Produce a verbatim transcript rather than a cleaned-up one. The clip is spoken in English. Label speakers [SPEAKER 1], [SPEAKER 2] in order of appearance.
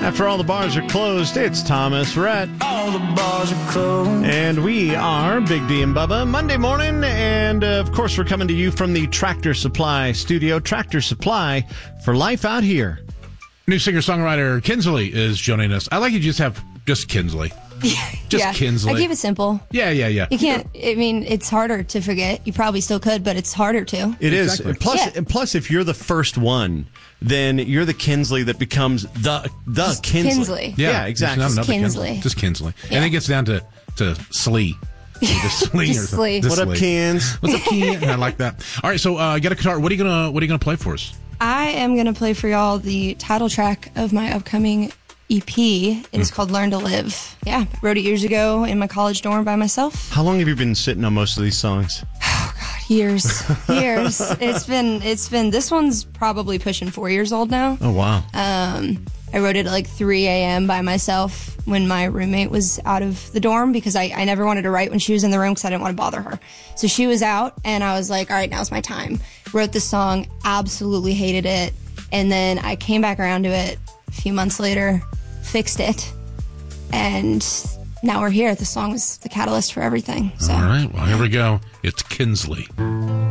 [SPEAKER 1] After all the bars are closed, it's Thomas Rhett.
[SPEAKER 2] All the bars are closed.
[SPEAKER 1] And we are Big D and Bubba, Monday morning. And, uh, of course, we're coming to you from the Tractor Supply studio. Tractor Supply for life out here.
[SPEAKER 3] New singer-songwriter Kinsley is joining us. I like you just have just Kinsley. Just
[SPEAKER 4] yeah.
[SPEAKER 3] Kinsley.
[SPEAKER 4] I keep it simple.
[SPEAKER 3] Yeah, yeah, yeah.
[SPEAKER 4] You can't, I mean, it's harder to forget. You probably still could, but it's harder to.
[SPEAKER 1] It
[SPEAKER 3] Exactly.
[SPEAKER 1] is. Plus,
[SPEAKER 4] Yeah.
[SPEAKER 1] and plus, if you're the first one, then you're the Kinsley that becomes the the
[SPEAKER 4] Just
[SPEAKER 1] Kinsley.
[SPEAKER 4] Kinsley.
[SPEAKER 1] Yeah,
[SPEAKER 3] there's
[SPEAKER 1] exactly.
[SPEAKER 3] not
[SPEAKER 4] Just
[SPEAKER 3] another
[SPEAKER 4] Kinsley.
[SPEAKER 3] Just Kinsley.
[SPEAKER 4] Yeah.
[SPEAKER 3] And then it gets down to, to Slee. Just Slee
[SPEAKER 4] Just
[SPEAKER 3] or something.
[SPEAKER 4] Slee.
[SPEAKER 3] Just
[SPEAKER 1] What up,
[SPEAKER 3] Slee.
[SPEAKER 1] Kins?
[SPEAKER 3] What's up, Ken? I like that. All right, so uh, get a guitar. What are you gonna What are you gonna play for us?
[SPEAKER 4] I am going to play for y'all the title track of my upcoming E P. It is called Learn to Live. Yeah, wrote it years ago in my college dorm by myself.
[SPEAKER 1] How long have you been sitting on most of these songs?
[SPEAKER 4] Years, years. It's been, it's been, this one's probably pushing four years old now.
[SPEAKER 1] Oh, wow.
[SPEAKER 4] Um, I wrote it at like three a.m. by myself when my roommate was out of the dorm because I, I never wanted to write when she was in the room because I didn't want to bother her. So she was out and I was like, all right, now's my time. Wrote this song, absolutely hated it. And then I came back around to it a few months later, fixed it. And now we're here. The song was the catalyst for everything. So.
[SPEAKER 3] All right, well, here we go. It's Kinsley.